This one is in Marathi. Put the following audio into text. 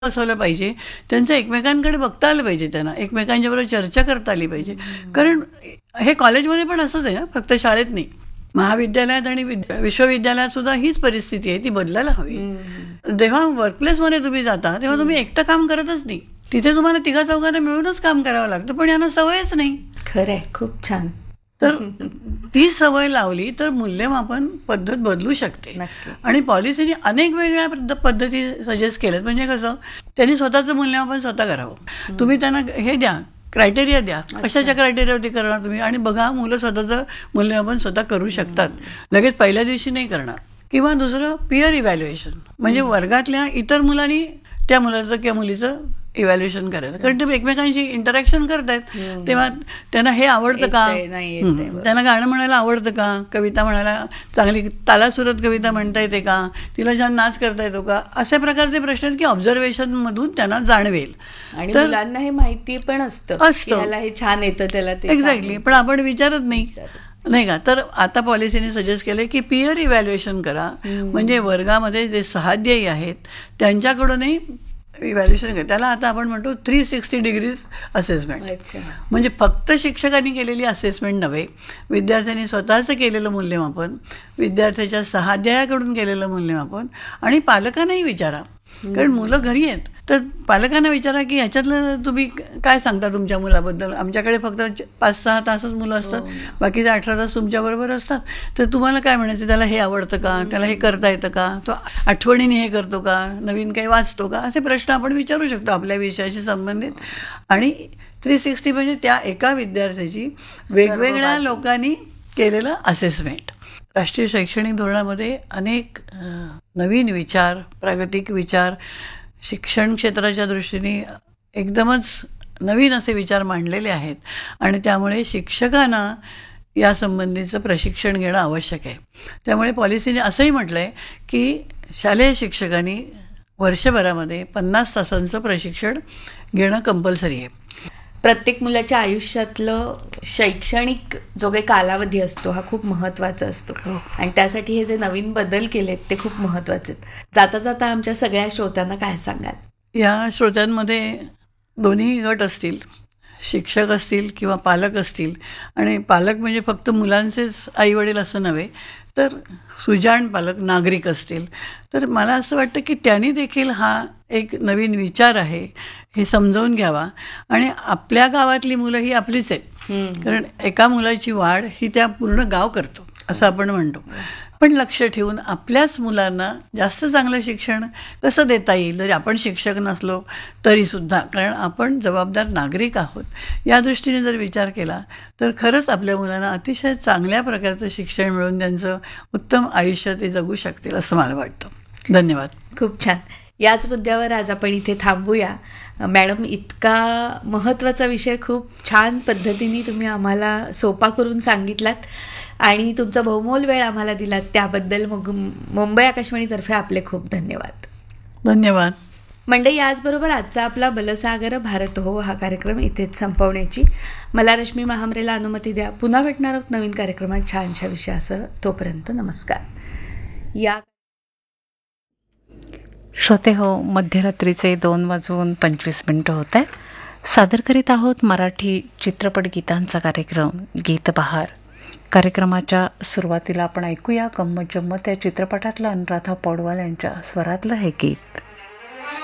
बसवलं पाहिजे. त्यांचं एकमेकांकडे बघता आलं पाहिजे, त्यांना एकमेकांच्याबरोबर चर्चा करता आली पाहिजे. कारण हे कॉलेजमध्ये पण असंच आहे, फक्त शाळेत नाही. महाविद्यालयात आणि विश्वविद्यालयात सुद्धा हीच परिस्थिती आहे, ती बदलायला हवी. जेव्हा वर्कप्लेसमध्ये तुम्ही जाता तेव्हा तुम्ही एकटं काम करतच नाही, तिथे तुम्हाला तिघा चौघांना मिळूनच काम करावं लागतं, पण यांना सवयच नाही. खरंय, खूप छान. तर ती सवय लावली तर मूल्यमापन पद्धत बदलू शकते. आणि पॉलिसीने अनेक वेगळ्या पद्धती सजेस्ट केल्यात. म्हणजे कसं, त्यांनी स्वतःचं मूल्यमापन स्वतः करावं. तुम्ही त्यांना हे द्या, क्रायटेरिया द्या, कशाच्या क्रायटेरियावरती करणार तुम्ही, आणि बघा मुलं स्वतःचं मूल्यमापन स्वतः करू शकतात, लगेच पहिल्या दिवशी नाही करणार. किंवा दुसरं पिअर इव्हॅल्युएशन, म्हणजे वर्गातल्या इतर मुलांनी त्या मुलाचं किंवा मुलीचं इव्हॅल्युएशन करायचं. कारण ते एकमेकांशी इंटरॅक्शन करतायत, तेव्हा त्यांना हे आवडतं का, त्यांना गाणं म्हणायला आवडतं का, कविता म्हणायला चांगली तालासुरात कविता म्हणता येते का, तिला छान नाच करता येतो का, अशा प्रकारचे प्रश्न आहेत की ऑब्झर्वेशन मधून त्यांना जाणवेल. आणि मुलांना हे माहिती पण असतं, हे छान येतं त्याला. एक्झॅक्टली, पण आपण विचारत नाही का. तर आता पॉलिसीने सजेस्ट केलं की पिअर इव्हॅल्युएशन करा, म्हणजे वर्गामध्ये जे सहाध्यायी आहेत त्यांच्याकडूनही इव्हॅल्युएशन करा. त्याला आता आपण म्हणतो 360 डिग्रीज असेसमेंट. म्हणजे फक्त शिक्षकांनी केलेली असेसमेंट नव्हे, विद्यार्थ्यांनी स्वतःचं केलेलं मूल्यमापन, विद्यार्थ्याच्या सहाध्यायाकडून केलेलं मूल्यमापन, आणि पालकांनाही विचारा. कारण मुलं घरी आहेत तर पालकांना विचारा की ह्याच्यातलं तुम्ही काय सांगता तुमच्या मुलाबद्दल. आमच्याकडे फक्त 5-6 तासच मुलं असतात, बाकीचे 18 तास तुमच्याबरोबर असतात, तर तुम्हाला काय म्हणायचं, त्याला हे आवडतं का, त्याला हे करता येतं का, तो आठवणीने हे करतो का, नवीन काही वाचतो का, असे प्रश्न आपण विचारू शकतो आपल्या विषयाशी संबंधित. आणि 360 म्हणजे त्या एका विद्यार्थ्याची वेगवेगळ्या लोकांनी केलेलं असेसमेंट. राष्ट्रीय शैक्षणिक धोरणामध्ये अनेक नवीन विचार, प्रागतिक विचार, शिक्षण क्षेत्राच्या दृष्टीने एकदमच नवीन असे विचार मांडलेले आहेत. आणि त्यामुळे शिक्षकांना यासंबंधीचं प्रशिक्षण घेणं आवश्यक आहे. त्यामुळे पॉलिसीने असंही म्हटलं आहे की शालेय शिक्षकांनी वर्षभरामध्ये 50 तासांचं प्रशिक्षण घेणं कंपल्सरी आहे. प्रत्येक मुलाच्या आयुष्यातलं शैक्षणिक जो काही कालावधी असतो हा खूप महत्त्वाचा असतो, आणि त्यासाठी हे जे नवीन बदल केलेत ते खूप महत्त्वाचे आहेत. जाता जाता आमच्या सगळ्या श्रोत्यांना काय सांगाल? या श्रोत्यांमध्ये दोन्ही गट असतील, शिक्षक असतील किंवा पालक असतील. आणि पालक म्हणजे फक्त मुलांचेच आईवडील असं नव्हे, तर सुजाण पालक, नागरिक असतील. तर मला असं वाटतं की त्यांनी देखील हा एक नवीन विचार आहे हे समजावून घ्यावा. आणि आपल्या गावातली मुलं ही आपलीच आहेत, कारण एका मुलाची वाढ ही त्या पूर्ण गाव करतो असं आपण म्हणतो. पण लक्ष ठेवून आपल्याच मुलांना जास्त चांगलं शिक्षण कसं देता येईल, जरी आपण शिक्षक नसलो तरीसुद्धा, कारण आपण जबाबदार नागरिक आहोत, या दृष्टीने जर विचार केला तर खरंच आपल्या मुलांना अतिशय चांगल्या प्रकारचं शिक्षण मिळून त्यांचं उत्तम आयुष्य ते जगू शकतील असं मला वाटतं. धन्यवाद. खूप छान. याच मुद्द्यावर आज आपण इथे थांबूया. मॅडम, इतका महत्त्वाचा विषय खूप छान पद्धतीने तुम्ही आम्हाला सोपा करून सांगितलात आणि तुमचा बहुमोल वेळ आम्हाला दिलात, त्याबद्दल मुंबई आकाशवाणीतर्फे आपले खूप धन्यवाद. धन्यवाद. मंडळी, याचबरोबर आजचा आपला बलसागर भारत हो हा कार्यक्रम इथेच संपवण्याची मला रश्मी महामरेला अनुमती द्या. पुन्हा भेटणार आहोत नवीन कार्यक्रमात छानशा विषयासह. तोपर्यंत नमस्कार. या श्रोते हो, मध्यरात्रीचे 2:25 होत आहेत. सादर करीत आहोत मराठी चित्रपट गीतांचा कार्यक्रम गीत बहार. कार्यक्रमाच्या सुरुवातीला आपण ऐकूया गंमत जम्मत या चित्रपटातलं अनुराधा पौडवाल यांच्या स्वरातलं हे गीत.